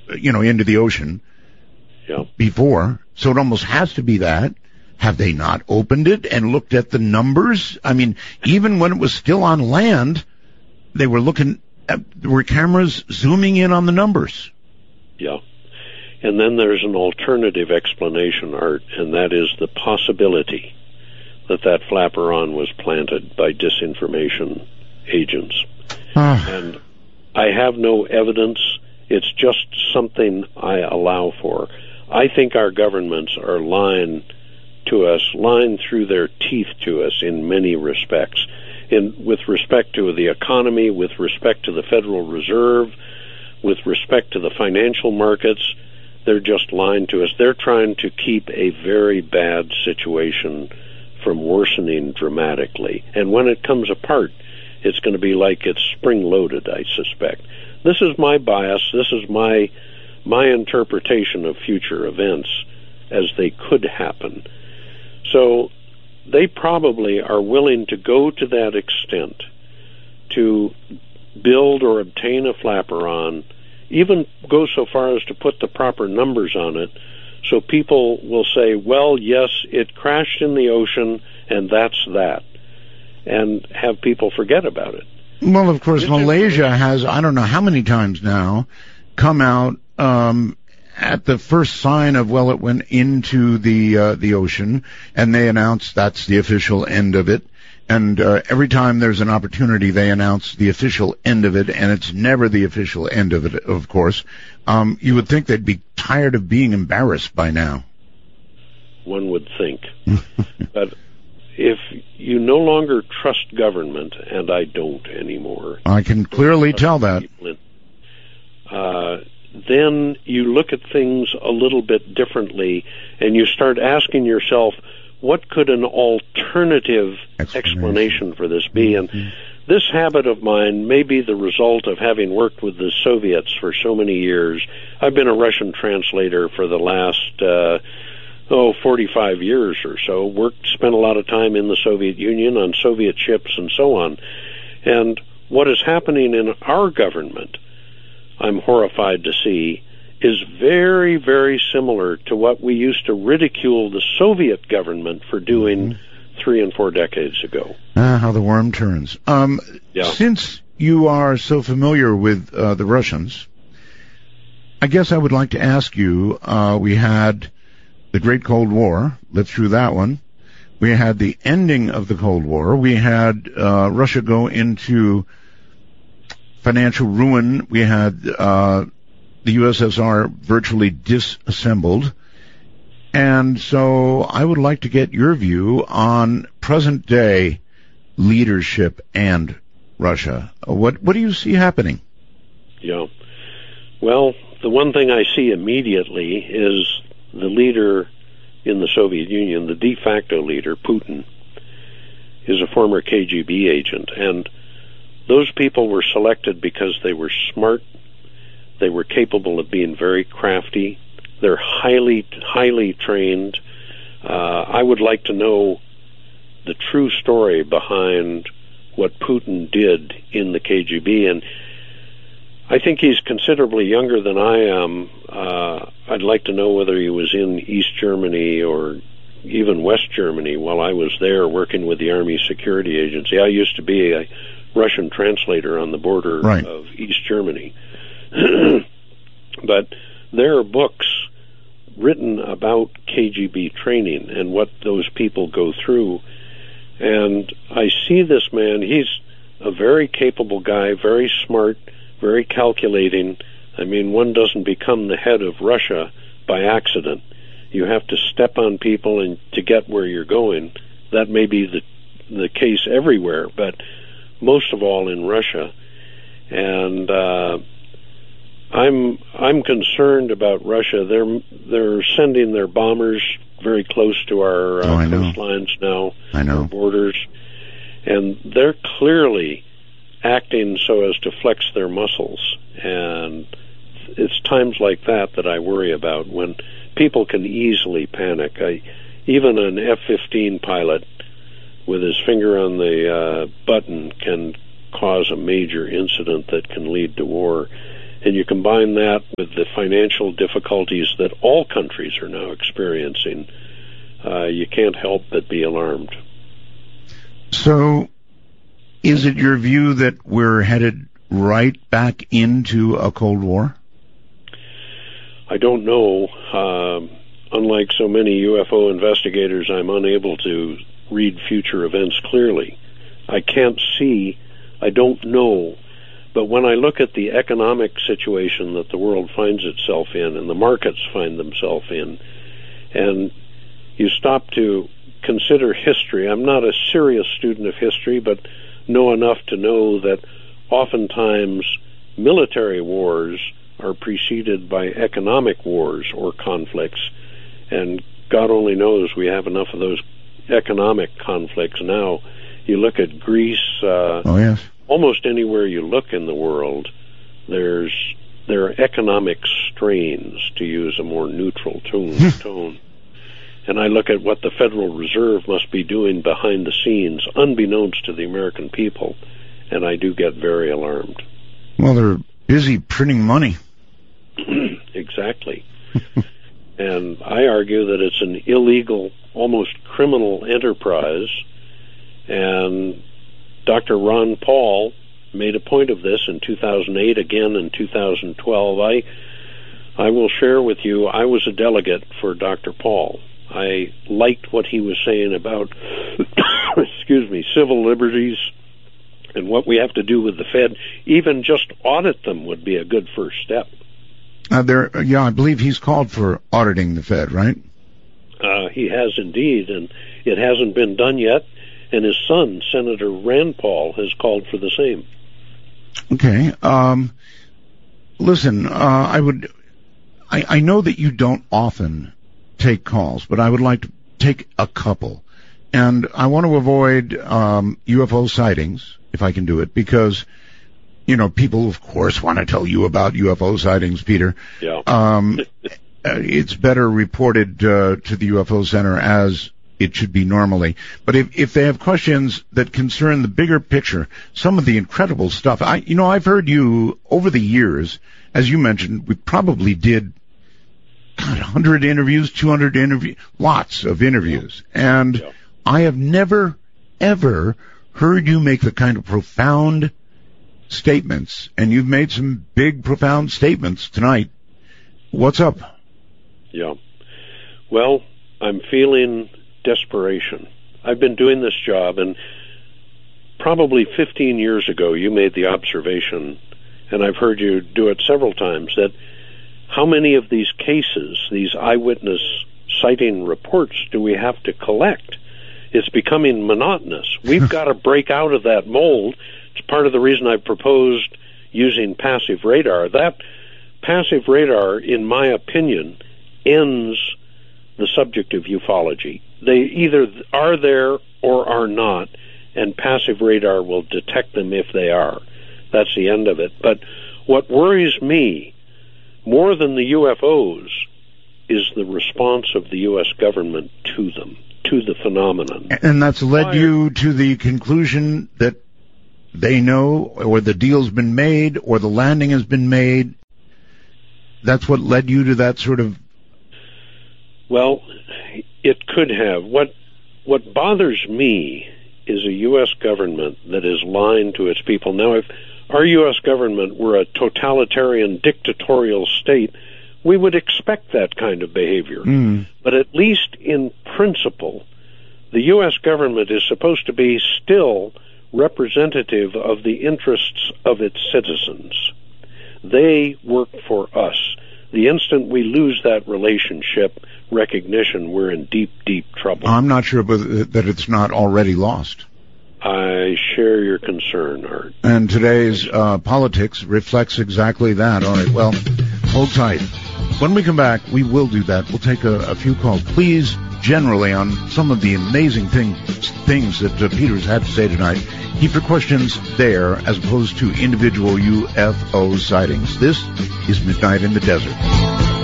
into the ocean before. So it almost has to be that. Have they not opened it and looked at the numbers? I mean, even when it was still on land, they were looking at, there were cameras zooming in on the numbers. Yeah. And then there's an alternative explanation, Art, and that is the possibility that flaperon was planted by disinformation agents. And I have no evidence. It's just something I allow for. I think our governments are lying to us, lying through their teeth to us in many respects. With respect to the economy, with respect to the Federal Reserve, with respect to the financial markets, they're just lying to us. They're trying to keep a very bad situation from worsening dramatically. And when it comes apart, it's going to be like it's spring-loaded, I suspect. This is my bias. This is my interpretation of future events as they could happen. So they probably are willing to go to that extent to build or obtain a flaperon, even go so far as to put the proper numbers on it, so people will say, well, yes, it crashed in the ocean, and that's that, and have people forget about it. Well, of course, Malaysia has, I don't know how many times now, come out at the first sign of, well, it went into the ocean, and they announced that's the official end of it. And every time there's an opportunity, they announce the official end of it, and it's never the official end of it, of course. You would think they'd be tired of being embarrassed by now. One would think. But if you no longer trust government, and I don't anymore. I can clearly tell that. Then you look at things a little bit differently, and you start asking yourself, what could an alternative explanation for this be? And this habit of mine may be the result of having worked with the Soviets for so many years. I've been a Russian translator for the last 45 years or so. Spent a lot of time in the Soviet Union on Soviet ships and so on. And what is happening in our government, I'm horrified to see, is very, very similar to what we used to ridicule the Soviet government for doing 3 and 4 decades ago. How the worm turns. Since you are so familiar with the Russians, I guess I would like to ask you, we had the Great Cold War, lived through that one. We had the ending of the Cold War. We had Russia go into financial ruin. We had the USSR virtually disassembled. And so I would like to get your view on present-day leadership and Russia. What do you see happening? Yeah. Well, the one thing I see immediately is the leader in the Soviet Union, the de facto leader, Putin, is a former KGB agent. And those people were selected because they were smart. They were capable of being very crafty. They're highly, highly trained. I would like to know the true story behind what Putin did in the KGB. And I think he's considerably younger than I am. I'd like to know whether he was in East Germany or even West Germany while I was there working with the Army Security Agency. I used to be a Russian translator on the border of East Germany. But there are books written about KGB training and what those people go through. And I see this man, he's a very capable guy, very smart, very calculating. I mean, one doesn't become the head of Russia by accident. You have to step on people and to get where you're going. That may be the case everywhere, but most of all in Russia. And I'm concerned about Russia. They're sending their bombers very close to our coastlines now, our borders, and they're clearly acting so as to flex their muscles. And it's times like that that I worry about, when people can easily panic. Even an F-15 pilot with his finger on the button can cause a major incident that can lead to war. And you combine that with the financial difficulties that all countries are now experiencing, you can't help but be alarmed. So, is it your view that we're headed right back into a Cold War? I don't know. Unlike so many UFO investigators, I'm unable to read future events clearly. I can't see, I don't know. But when I look at the economic situation that the world finds itself in and the markets find themselves in, and you stop to consider history, I'm not a serious student of history, but know enough to know that oftentimes military wars are preceded by economic wars or conflicts, and God only knows we have enough of those economic conflicts now. You look at Greece, yes. Almost anywhere you look in the world, there are economic strains, to use a more neutral tone. And I look at what the Federal Reserve must be doing behind the scenes, unbeknownst to the American people, and I do get very alarmed. Well, they're busy printing money. Exactly. And I argue that it's an illegal, almost criminal enterprise, and Dr. Ron Paul made a point of this in 2008, again in 2012. I will share with you, I was a delegate for Dr. Paul. I liked what he was saying about, civil liberties and what we have to do with the Fed. Even just audit them would be a good first step. I believe he's called for auditing the Fed, right? He has indeed, and it hasn't been done yet. And his son, Senator Rand Paul, has called for the same. Okay. Listen, I know that you don't often take calls, but I would like to take a couple. And I want to avoid UFO sightings, if I can do it, because, people, of course, want to tell you about UFO sightings, Peter. Yeah. It's better reported to the UFO Center as it should be normally. But if they have questions that concern the bigger picture, some of the incredible stuff, I've heard you over the years, as you mentioned, we probably did 100 interviews, 200 interviews, lots of interviews. And I have never, ever heard you make the kind of profound statements, and you've made some big, profound statements tonight. What's up? Yeah. Well, I'm feeling desperation. I've been doing this job, and probably 15 years ago you made the observation, and I've heard you do it several times, that how many of these cases, these eyewitness sighting reports, do we have to collect? It's becoming monotonous. We've got to break out of that mold. It's part of the reason I proposed using passive radar. That passive radar, in my opinion, ends the subject of ufology. They either are there or are not, and passive radar will detect them if they are. That's the end of it. But what worries me more than the UFOs is the response of the U.S. government to them, to the phenomenon. And that's led you to the conclusion that they know, or the deal's been made, or the landing has been made. That's what led you to that sort of... Well, it could have. What bothers me is a U.S. government that is lying to its people. Now, if our U.S. government were a totalitarian, dictatorial state, we would expect that kind of behavior. But at least in principle, the U.S. government is supposed to be still representative of the interests of its citizens. They work for us. The instant we lose that relationship, recognition, we're in deep, deep trouble. I'm not sure that it's not already lost. I share your concern, Art. And today's politics reflects exactly that. All right, well, hold tight. When we come back, we will do that. We'll take a few calls. Please, generally, on some of the amazing things that Peter's had to say tonight, keep your questions there as opposed to individual UFO sightings. This is Midnight in the Desert.